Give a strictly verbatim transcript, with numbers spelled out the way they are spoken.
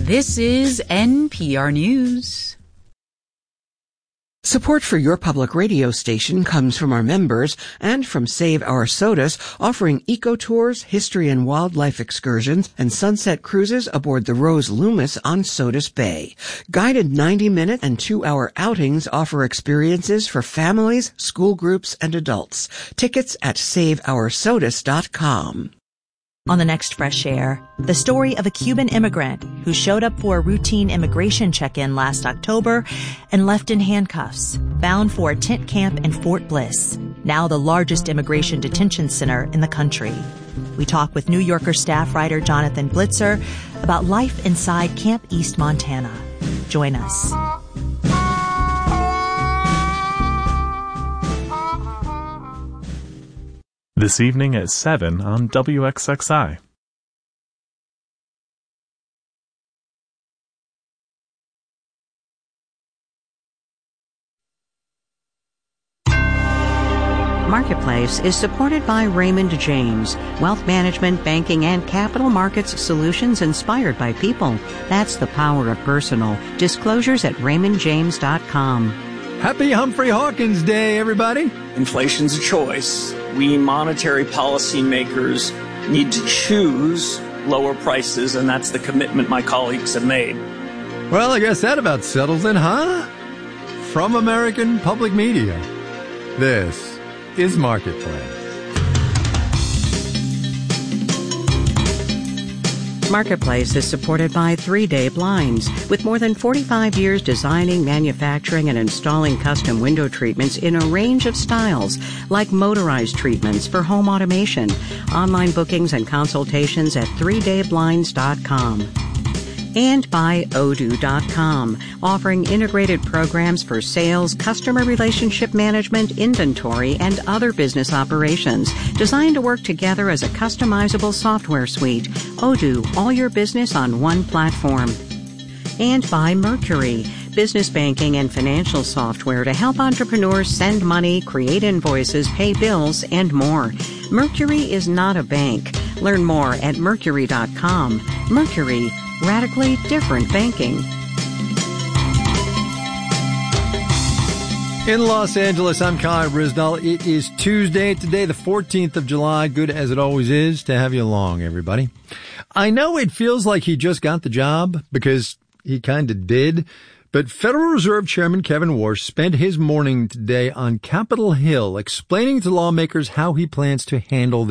This is N P R News. Support for your public radio station comes from our members and from Save Our Sodas, offering eco-tours, history and wildlife excursions, and sunset cruises aboard the Rose Loomis on Sodus Bay. Guided ninety-minute and two-hour outings offer experiences for families, school groups, and adults. Tickets at save our sodus dot com. On the next Fresh Air, the story of a Cuban immigrant who showed up for a routine immigration check-in last October and left in handcuffs, bound for a tent camp in Fort Bliss, now the largest immigration detention center in the country. We talk with New Yorker staff writer Jonathan Blitzer about life inside Camp East Montana. Join us. This evening at seven on W X X I. Marketplace is supported by Raymond James, wealth management, banking, and capital markets solutions inspired by people. That's the power of personal. Disclosures at raymond james dot com. Happy Humphrey Hawkins Day, everybody. Inflation's a choice. We monetary policy makers need to choose lower prices, and that's the commitment my colleagues have made. Well, I guess that about settles it, huh? From American Public Media, this is Marketplace. Marketplace is supported by Three Day Blinds. With more than forty-five years designing, manufacturing, and installing custom window treatments in a range of styles, like motorized treatments for home automation. Online bookings and consultations at three day blinds dot com. And by Odoo dot com, offering integrated programs for sales, customer relationship management, inventory, and other business operations, designed to work together as a customizable software suite. Odoo, all your business on one platform. And by Mercury, business banking and financial software to help entrepreneurs send money, create invoices, pay bills, and more. Mercury is not a bank. Learn more at mercury dot com. Mercury, radically different banking. In Los Angeles, I'm Kai Risdall. It is Tuesday, today the fourteenth of July. Good as it always is to have you along, everybody. I know it feels like he just got the job, because he kind of did, but Federal Reserve Chairman Kevin Warsh spent his morning today on Capitol Hill explaining to lawmakers how he plans to handle